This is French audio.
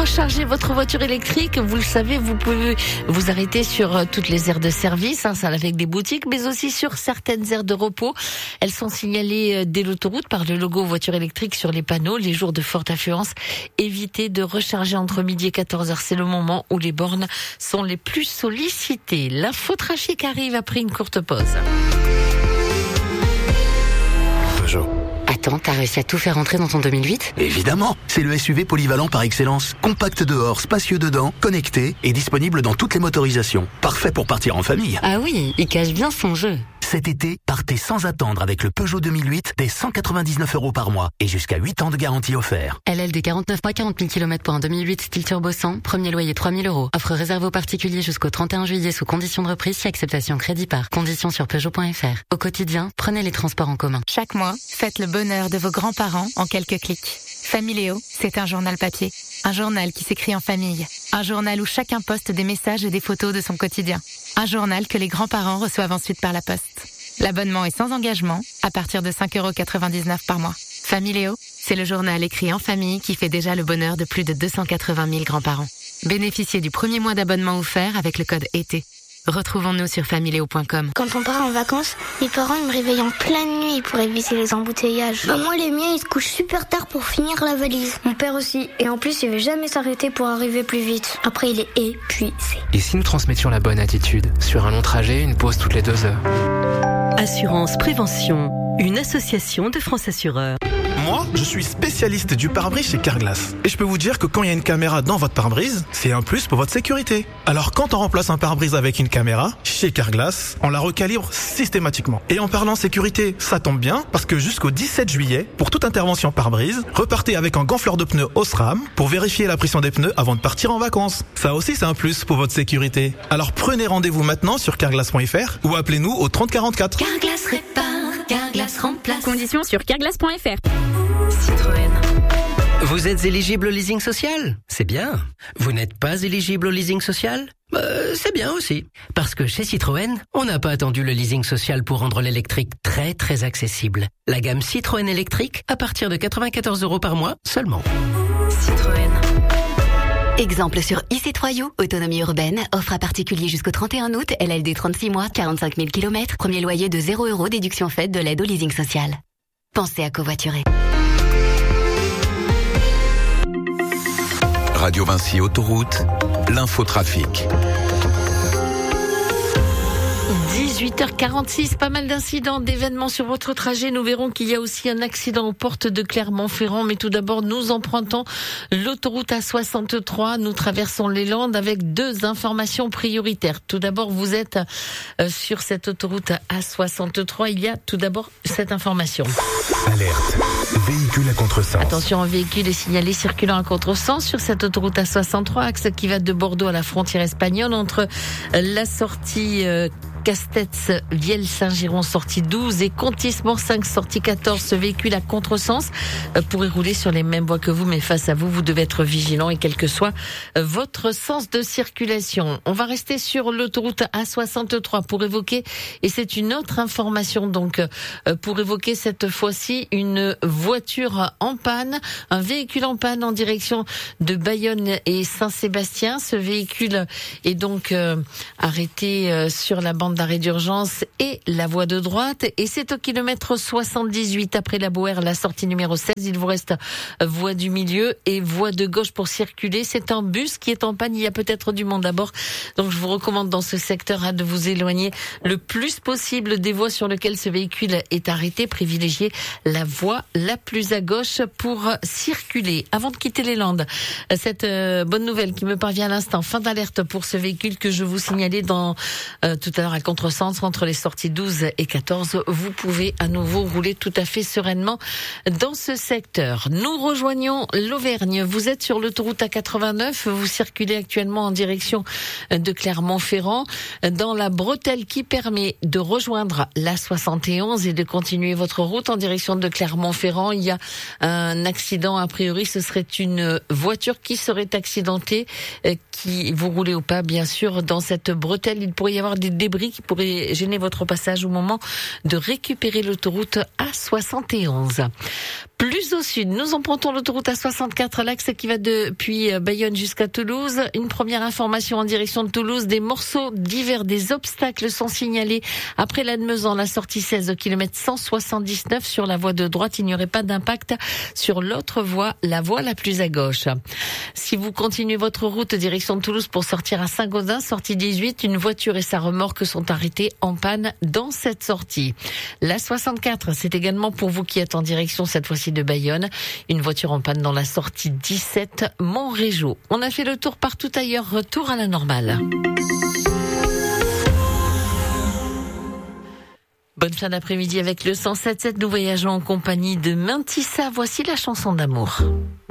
recharger votre voiture électrique, vous le savez, vous pouvez vous arrêter sur toutes les aires de service, ça avec des boutiques, mais aussi sur certaines aires de repos. Elles sont signalées dès l'autoroute par le logo voiture électrique sur les panneaux. Les jours de forte affluence, évitez de recharger entre midi et 14h. C'est le moment où les bornes sont les plus sollicitées. L'infotrafic arrive après une courte pause. Peugeot. Attends, t'as réussi à tout faire rentrer dans ton 2008 ? Évidemment, c'est le SUV polyvalent par excellence. Compact dehors, spacieux dedans, connecté et disponible dans toutes les motorisations. Parfait pour partir en famille. Ah oui, il cache bien son jeu. Cet été, partez sans attendre avec le Peugeot 2008 dès 199 € par mois et jusqu'à 8 ans de garantie offert. LLD 49 mois, 40 000 km pour un 2008 style turbo 100, premier loyer 3 000 €. Offre réservée aux particuliers jusqu'au 31 juillet sous condition de reprise si acceptation crédit par. Conditions sur Peugeot.fr. Au quotidien, prenez les transports en commun. Chaque mois, faites le bonheur de vos grands-parents en quelques clics. Familéo, c'est un journal papier. Un journal qui s'écrit en famille. Un journal où chacun poste des messages et des photos de son quotidien. Un journal que les grands-parents reçoivent ensuite par la poste. L'abonnement est sans engagement, à partir de 5,99 € par mois. Familéo, c'est le journal écrit en famille qui fait déjà le bonheur de plus de 280 000 grands-parents. Bénéficiez du premier mois d'abonnement offert avec le code ET. Retrouvons-nous sur familéo.com. Quand on part en vacances, mes parents ils me réveillent en pleine nuit pour éviter les embouteillages. Moi, les miens, ils se couchent super tard pour finir la valise. Mon père aussi. Et en plus, il veut jamais s'arrêter pour arriver plus vite. Après, il est épuisé. Et si nous transmettions la bonne attitude ? Sur un long trajet, une pause toutes les 2 heures. Assurance Prévention, une association de France Assureurs. Moi, je suis spécialiste du pare-brise chez Carglass. Et je peux vous dire que quand il y a une caméra dans votre pare-brise, c'est un plus pour votre sécurité. Alors quand on remplace un pare-brise avec une caméra, chez Carglass, on la recalibre systématiquement. Et en parlant sécurité, ça tombe bien, parce que jusqu'au 17 juillet, pour toute intervention pare-brise, repartez avec un gonfleur de pneus Osram pour vérifier la pression des pneus avant de partir en vacances. Ça aussi, c'est un plus pour votre sécurité. Alors prenez rendez-vous maintenant sur carglass.fr ou appelez-nous au 30 44. Carglass répare, Carglass remplace. Conditions sur carglass.fr. Citroën. Vous êtes éligible au leasing social ? C'est bien. Vous n'êtes pas éligible au leasing social ? C'est bien aussi. Parce que chez Citroën, on n'a pas attendu le leasing social pour rendre l'électrique très très accessible. La gamme Citroën électrique à partir de 94 € par mois seulement. Citroën. Exemple sur IC3 You, autonomie urbaine, offre à particulier jusqu'au 31 août, LLD 36 mois, 45 000 km, premier loyer de 0 €, déduction faite de l'aide au leasing social. Pensez à covoiturer. Radio Vinci Autoroute, l'infotrafic. 18h46, pas mal d'incidents, d'événements sur votre trajet. Nous verrons qu'il y a aussi un accident aux portes de Clermont-Ferrand. Mais tout d'abord, nous empruntons l'autoroute A63. Nous traversons les Landes avec 2 informations prioritaires. Tout d'abord, vous êtes sur cette autoroute A63. Il y a tout d'abord cette information. Alerte. Véhicule à contresens. Attention, un véhicule est signalé circulant à contresens sur cette autoroute A63, axe qui va de Bordeaux à la frontière espagnole entre la sortie Castets, Vielle, Saint-Giron, sortie 12 et Contis, 5 sortie 14. Ce véhicule à contresens pourrait rouler sur les mêmes voies que vous, mais face à vous, vous devez être vigilant et quel que soit votre sens de circulation. On va rester sur l'autoroute A63 pour évoquer, et c'est une autre information donc, pour évoquer cette fois-ci une voiture en panne, un véhicule en panne en direction de Bayonne et Saint-Sébastien. Ce véhicule est donc arrêté sur la bande d'arrêt d'urgence et la voie de droite, et c'est au kilomètre 78 après la Boère, la sortie numéro 16. Il vous reste voie du milieu et voie de gauche pour circuler. C'est un bus qui est en panne, il y a peut-être du monde à bord, donc je vous recommande dans ce secteur de vous éloigner le plus possible des voies sur lesquelles ce véhicule est arrêté. Privilégiez la voie la plus à gauche pour circuler. Avant de quitter les Landes, cette bonne nouvelle qui me parvient à l'instant, fin d'alerte pour ce véhicule que je vous signalais dans tout à l'heure à contresens entre les sorties 12 et 14. Vous pouvez à nouveau rouler tout à fait sereinement dans ce secteur. Nous rejoignons l'Auvergne. Vous êtes sur l'autoroute A89. Vous circulez actuellement en direction de Clermont-Ferrand dans la bretelle qui permet de rejoindre la 71 et de continuer votre route en direction de Clermont-Ferrand. Il y a un accident. A priori, ce serait une voiture qui serait accidentée, qui vous roulez ou pas, bien sûr, dans cette bretelle. Il pourrait y avoir des débris qui pourraient gêner votre passage au moment de récupérer l'autoroute A71. Plus au sud, nous empruntons l'autoroute A64, l'axe qui va depuis Bayonne jusqu'à Toulouse. Une première information en direction de Toulouse. Des morceaux divers, des obstacles sont signalés après Lannemezan, la sortie 16 au kilomètre 179 sur la voie de droite. Il n'y aurait pas d'impact sur l'autre voie, la voie la plus à gauche. Si vous continuez votre route direction de Toulouse pour sortir à Saint-Gaudens, sortie 18, une voiture et sa remorque sont arrêtées en panne dans cette sortie. La 64, c'est également pour vous qui êtes en direction cette fois-ci de Bayonne. Une voiture en panne dans la sortie 17, Montrégeau. On a fait le tour partout ailleurs, retour à la normale. Bonne fin d'après-midi avec le 107.7. Nous voyageons en compagnie de Mintissa. Voici la chanson d'amour.